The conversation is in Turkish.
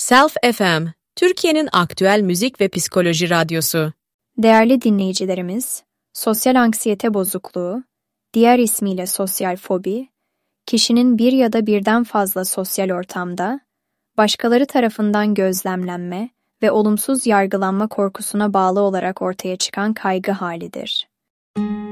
Self FM, Türkiye'nin aktüel müzik ve psikoloji radyosu. Değerli dinleyicilerimiz, sosyal anksiyete bozukluğu, diğer ismiyle sosyal fobi, kişinin bir ya da birden fazla sosyal ortamda, başkaları tarafından gözlemlenme ve olumsuz yargılanma korkusuna bağlı olarak ortaya çıkan kaygı halidir.